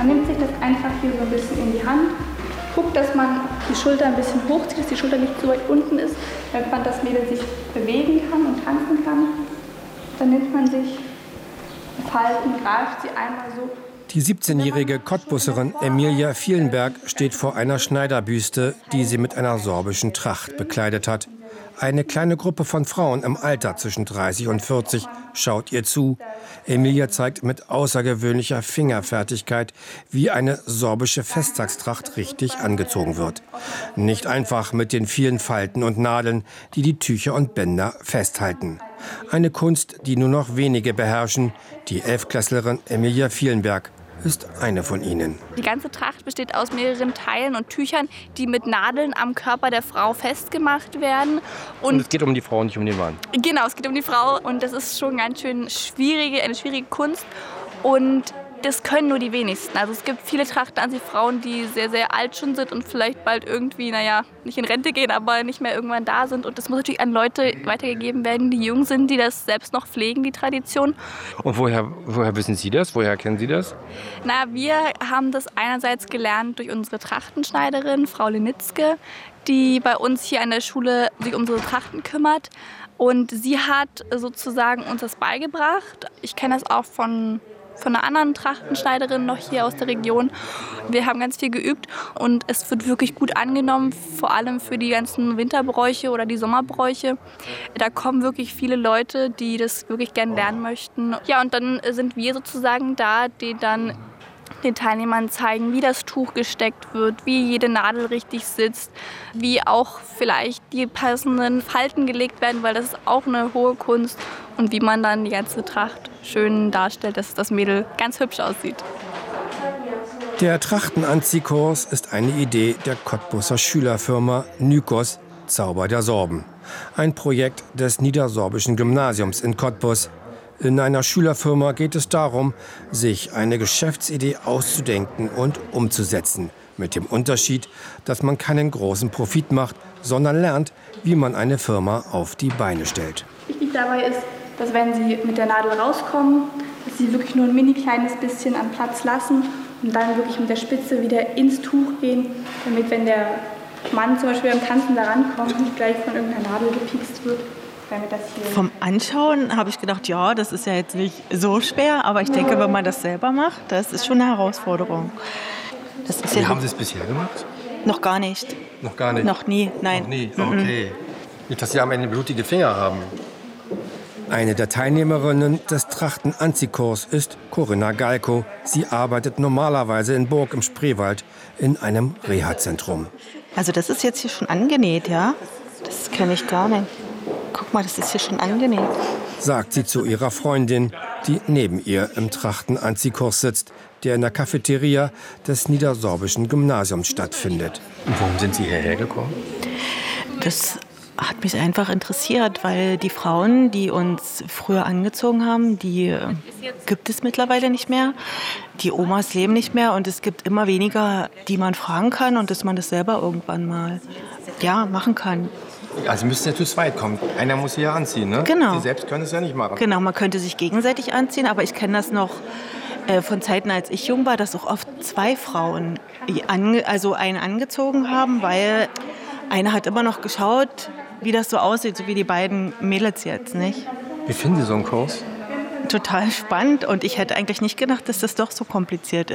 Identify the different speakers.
Speaker 1: Man nimmt sich das einfach hier so ein bisschen in die Hand, guckt, dass man die Schulter ein bisschen hochzieht, dass die Schulter nicht so weit unten ist, damit man das Mädel sich bewegen kann und tanzen kann. Dann nimmt man sich Falten, greift sie einmal so.
Speaker 2: Die 17-jährige Cottbusserin Emilia Vielenberg steht vor einer Schneiderbüste, die sie mit einer sorbischen Tracht bekleidet hat. Eine kleine Gruppe von Frauen im Alter zwischen 30 und 40 schaut ihr zu. Emilia zeigt mit außergewöhnlicher Fingerfertigkeit, wie eine sorbische Festtagstracht richtig angezogen wird. Nicht einfach mit den vielen Falten und Nadeln, die die Tücher und Bänder festhalten. Eine Kunst, die nur noch wenige beherrschen. Die 11-Klässlerin Emilia Vielenberg ist eine von ihnen.
Speaker 1: Die ganze Tracht besteht aus mehreren Teilen und Tüchern, die mit Nadeln am Körper der Frau festgemacht werden.
Speaker 2: Und es geht um die Frau, nicht um den Mann.
Speaker 1: Genau, es geht um die Frau und das ist schon ganz schön eine schwierige Kunst. Und das können nur die wenigsten. Also es gibt viele Trachten an sich Frauen, die sehr, sehr alt schon sind und vielleicht bald irgendwie, nicht in Rente gehen, aber nicht mehr irgendwann da sind. Und das muss natürlich an Leute weitergegeben werden, die jung sind, die das selbst noch pflegen, die Tradition.
Speaker 2: Und woher wissen Sie das? Woher kennen Sie das?
Speaker 1: Wir haben das einerseits gelernt durch unsere Trachtenschneiderin, Frau Lenitzke, die bei uns hier an der Schule sich um unsere Trachten kümmert. Und sie hat sozusagen uns das beigebracht. Ich kenne das auch von einer anderen Trachtenschneiderin noch hier aus der Region. Wir haben ganz viel geübt und es wird wirklich gut angenommen, vor allem für die ganzen Winterbräuche oder die Sommerbräuche. Da kommen wirklich viele Leute, die das wirklich gerne lernen möchten. Ja, und dann sind wir sozusagen da, die dann den Teilnehmern zeigen, wie das Tuch gesteckt wird, wie jede Nadel richtig sitzt, wie auch vielleicht die passenden Falten gelegt werden, weil das ist auch eine hohe Kunst und wie man dann die ganze Tracht schön darstellt, dass das Mädel ganz hübsch aussieht.
Speaker 2: Der Trachtenanziehkurs ist eine Idee der Cottbusser Schülerfirma Nykos, Zauber der Sorben. Ein Projekt des Niedersorbischen Gymnasiums in Cottbus. In einer Schülerfirma geht es darum, sich eine Geschäftsidee auszudenken und umzusetzen. Mit dem Unterschied, dass man keinen großen Profit macht, sondern lernt, wie man eine Firma auf die Beine stellt.
Speaker 1: Wichtig dabei ist, dass wenn Sie mit der Nadel rauskommen, dass Sie wirklich nur ein mini kleines bisschen an Platz lassen und dann wirklich mit der Spitze wieder ins Tuch gehen, damit, wenn der Mann zum Beispiel beim Tanzen da rankommt, nicht gleich von irgendeiner Nadel gepikst wird.
Speaker 3: Vom Anschauen habe ich gedacht, ja, das ist ja jetzt nicht so schwer, aber ich denke, wenn man das selber macht, das ist schon eine Herausforderung.
Speaker 2: Wie haben Sie es bisher gemacht?
Speaker 3: Noch gar nicht.
Speaker 2: Noch gar nicht?
Speaker 3: Noch nie, nein.
Speaker 2: Noch nie, okay. Nicht, dass Sie am Ende blutige Finger haben. Eine der Teilnehmerinnen des Trachtenanziehkurs ist Corinna Galko. Sie arbeitet normalerweise in Burg im Spreewald in einem Reha-Zentrum.
Speaker 3: Also das ist jetzt hier schon angenäht, ja? Das kenne ich gar nicht. Guck mal, das ist hier schon angenäht.
Speaker 2: Sagt sie zu ihrer Freundin, die neben ihr im Trachtenanziehkurs sitzt, der in der Cafeteria des Niedersorbischen Gymnasiums stattfindet. Und warum sind Sie hierher gekommen?
Speaker 3: Das hat mich einfach interessiert, weil die Frauen, die uns früher angezogen haben, die gibt es mittlerweile nicht mehr. Die Omas leben nicht mehr und es gibt immer weniger, die man fragen kann und dass man das selber irgendwann mal machen kann.
Speaker 2: Also müssen ja zu zweit kommen. Einer muss sie ja anziehen, ne?
Speaker 3: Genau.
Speaker 2: Sie selbst können es ja nicht machen.
Speaker 3: Genau, man könnte sich gegenseitig anziehen, aber ich kenne das noch von Zeiten, als ich jung war, dass auch oft zwei Frauen einen angezogen haben, weil eine hat immer noch geschaut, wie das so aussieht, so wie die beiden Mädels jetzt, nicht?
Speaker 2: Wie finden Sie so einen Kurs?
Speaker 3: Total spannend und ich hätte eigentlich nicht gedacht, dass das doch so kompliziert ist.